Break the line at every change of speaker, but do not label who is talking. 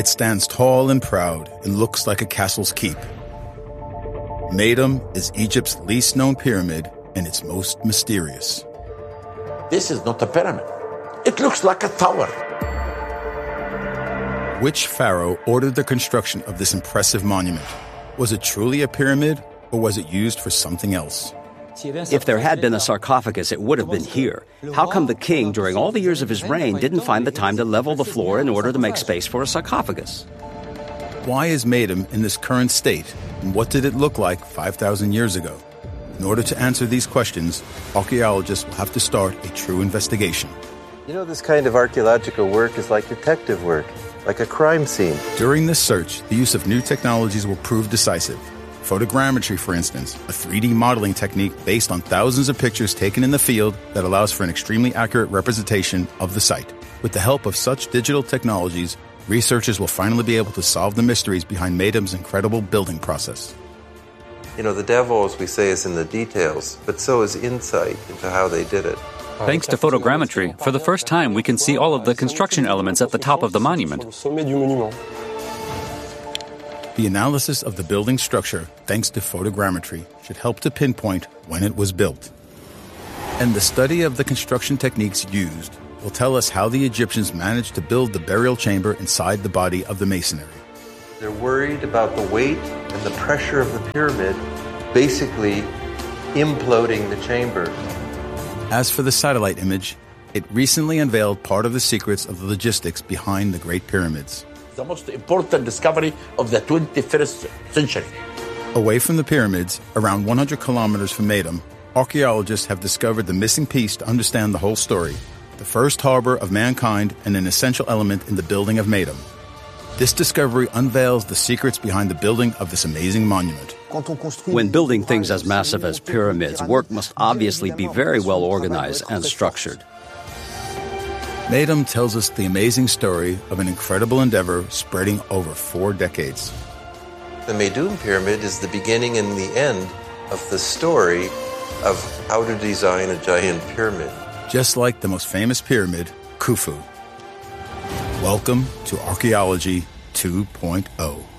stands tall and proud and looks like a castle's keep. Meidum is Egypt's least known pyramid and its most mysterious.
This is not a pyramid. It looks like a tower.
Which pharaoh ordered the construction of this impressive monument? Was it truly a pyramid, or was it used for something else?
If there had been a sarcophagus, it would have been here. How come the king, during all the years of his reign, didn't find the time to level the floor in order to make space for a sarcophagus?
Why is Meidum in this current state, and what did it look like 5,000 years ago? In order to answer these questions, archaeologists will have to start a true investigation.
You know, this kind of archaeological work is like detective work, like a crime scene.
During this search, the use of new technologies will prove decisive. Photogrammetry, for instance, a 3D modeling technique based on thousands of pictures taken in the field that allows for an extremely accurate representation of the site. With the help of such digital technologies, researchers will finally be able to solve the mysteries behind Meidum's incredible building process.
You know, the devil, as we say, is in the details, but so is insight into how they did it.
Thanks to photogrammetry, for the first time we can see all of the construction elements at the top of the monument.
The analysis of the building structure, thanks to photogrammetry, should help to pinpoint when it was built. And the study of the construction techniques used will tell us how the Egyptians managed to build the burial chamber inside the body of the masonry.
They're worried about the weight and the pressure of the pyramid basically imploding the chamber.
As for the satellite image, it recently unveiled part of the secrets of the logistics behind the Great Pyramids.
The most important discovery of the 21st century.
Away from the pyramids, around 100 kilometers from Meidum, archaeologists have discovered the missing piece to understand the whole story, the first harbor of mankind and an essential element in the building of Meidum. This discovery unveils the secrets behind the building of this amazing monument.
When building things as massive as pyramids, work must obviously be very well organized and structured.
Meidum tells us the amazing story of an incredible endeavor spreading over 4 decades.
The Meidum Pyramid is the beginning and the end of the story of how to design a giant pyramid.
Just like the most famous pyramid, Khufu. Welcome to Archaeology 2.0.